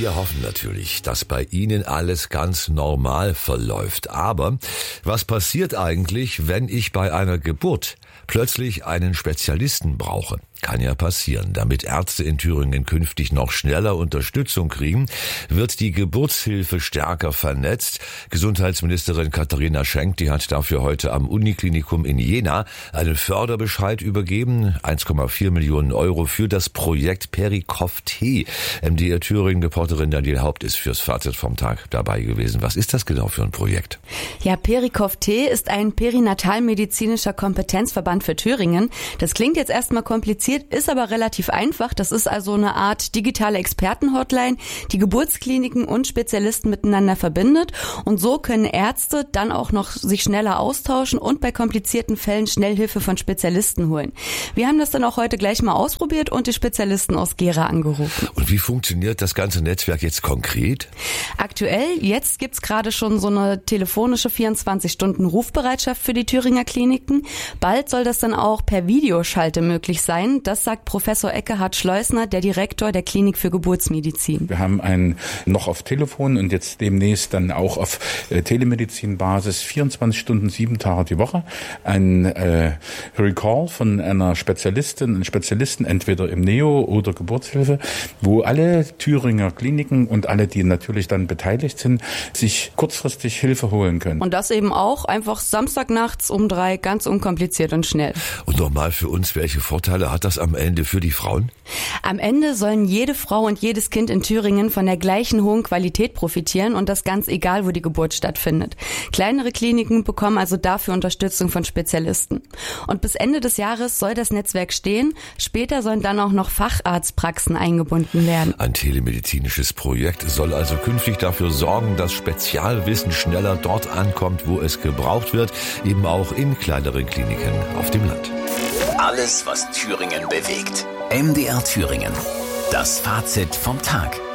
Wir hoffen natürlich, dass bei Ihnen alles ganz normal verläuft. Aber was passiert eigentlich, wenn ich bei einer Geburt plötzlich einen Spezialisten brauche? Kann ja passieren. Damit Ärzte in Thüringen künftig noch schneller Unterstützung kriegen, wird die Geburtshilfe stärker vernetzt. Gesundheitsministerin Katharina Schenk, die hat dafür heute am Uniklinikum in Jena einen Förderbescheid übergeben. 1,4 Millionen Euro für das Projekt Perikov-T. MDR Thüringen-Reporterin Daniel Haupt ist fürs Fazit vom Tag dabei gewesen. Was ist das genau für ein Projekt? Ja, Perikov-T ist ein perinatalmedizinischer Kompetenzverband für Thüringen. Das klingt jetzt erstmal kompliziert, ist aber relativ einfach. Das ist also eine Art digitale Expertenhotline, die Geburtskliniken und Spezialisten miteinander verbindet. Und so können Ärzte dann auch noch sich schneller austauschen und bei komplizierten Fällen schnell Hilfe von Spezialisten holen. Wir haben das dann auch heute gleich mal ausprobiert und die Spezialisten aus Gera angerufen. Und wie funktioniert das ganze Netzwerk jetzt konkret? Aktuell, jetzt gibt's gerade schon so eine telefonische 24-Stunden-Rufbereitschaft für die Thüringer Kliniken. Bald soll das dann auch per Videoschalte möglich sein. Das sagt Professor Eckehard Schleusner, der Direktor der Klinik für Geburtsmedizin. Wir haben noch auf Telefon und jetzt demnächst dann auch auf Telemedizin-Basis 24 Stunden, 7 Tage die Woche ein Recall von einer Spezialistin, einem Spezialisten, entweder im Neo oder Geburtshilfe, wo alle Thüringer Kliniken und alle, die natürlich dann beteiligt sind, sich kurzfristig Hilfe holen können. Und das eben auch einfach Samstagnachts um 3, ganz unkompliziert und schnell. Und nochmal für uns, welche Vorteile hat das am Ende für die Frauen? Am Ende sollen jede Frau und jedes Kind in Thüringen von der gleichen hohen Qualität profitieren und das ganz egal, wo die Geburt stattfindet. Kleinere Kliniken bekommen also dafür Unterstützung von Spezialisten. Und bis Ende des Jahres soll das Netzwerk stehen. Später sollen dann auch noch Facharztpraxen eingebunden werden. Ein telemedizinisches Projekt soll also künftig dafür sorgen, dass Spezialwissen schneller dort ankommt, wo es gebraucht wird, eben auch in kleineren Kliniken auf dem Land. Alles, was Thüringen bewegt. MDR Thüringen. Das Fazit vom Tag.